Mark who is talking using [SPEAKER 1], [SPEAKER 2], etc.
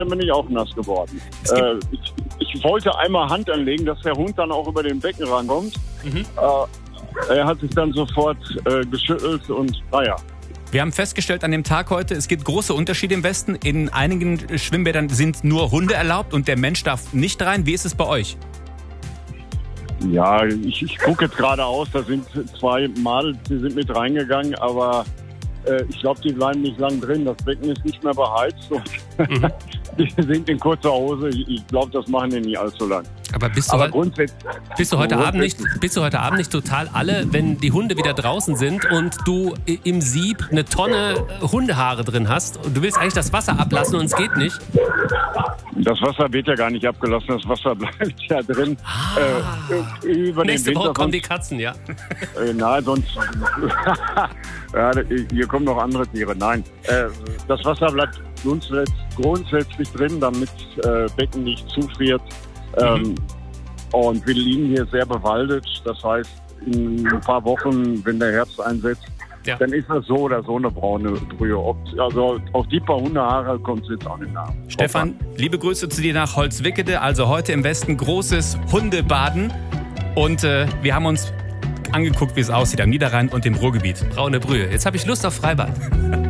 [SPEAKER 1] bin ich auch nass geworden. Ich wollte einmal Hand anlegen, dass der Hund dann auch über den Becken rankommt. Er hat sich dann sofort geschüttelt und naja.
[SPEAKER 2] Wir haben festgestellt an dem Tag heute, es gibt große Unterschiede im Westen. In einigen Schwimmbädern sind nur Hunde erlaubt und der Mensch darf nicht rein. Wie ist es bei euch?
[SPEAKER 1] Ja, ich gucke jetzt gerade aus, da sind 2 Mal, die sind mit reingegangen, aber ich glaube, die bleiben nicht lang drin. Das Becken ist nicht mehr beheizt und die sind in kurzer Hose. Ich glaube, das machen die nicht allzu lang.
[SPEAKER 3] Aber bist du heute Abend nicht total alle, wenn die Hunde wieder draußen sind und du im Sieb eine Tonne Hundehaare drin hast und du willst eigentlich das Wasser ablassen und es geht nicht?
[SPEAKER 1] Das Wasser wird ja gar nicht abgelassen, das Wasser bleibt ja drin. Über
[SPEAKER 3] Nächste
[SPEAKER 1] den Winter
[SPEAKER 3] Woche kommen die Katzen, ja?
[SPEAKER 1] Nein, sonst... ja, hier kommen noch andere Tiere. Nein, das Wasser bleibt grundsätzlich drin, damit Becken nicht zufriert. Und wir liegen hier sehr bewaldet. Das heißt, in ein paar Wochen, wenn der Herbst einsetzt, dann ist das so oder so eine braune Brühe. Also auf die paar Hundehaare kommt es jetzt auch nicht nach.
[SPEAKER 2] Stefan, liebe Grüße zu dir nach Holzwickede. Also heute im Westen großes Hundebaden. Und wir haben uns angeguckt, wie es aussieht am Niederrhein und im Ruhrgebiet.
[SPEAKER 3] Braune Brühe. Jetzt habe ich Lust auf Freibad.